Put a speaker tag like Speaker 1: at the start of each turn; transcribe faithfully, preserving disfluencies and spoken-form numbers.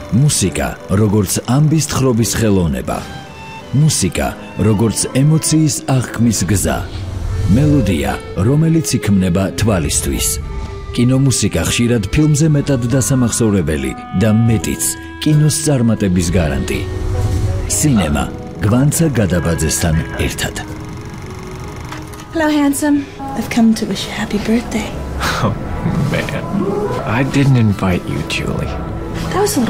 Speaker 1: მუსიკა, როგორც ამბის თხრობის ხელოვნება. მუსიკა, როგორც ემოციის აღქმის გზა. მელოდია, რომელიც იქმნება თვალისთვის. კინომუსიკა ხშირად ფილმზე მეტად დასამახსოვრებელი და მეტიც კინოს წარმატების გარანტი. სინემა გვანცა გადაბაძესთან ერთად.
Speaker 2: Hello, handsome. I've come to wish you happy birthday.
Speaker 3: Oh, man. I didn't invite you, Julie.
Speaker 2: That was a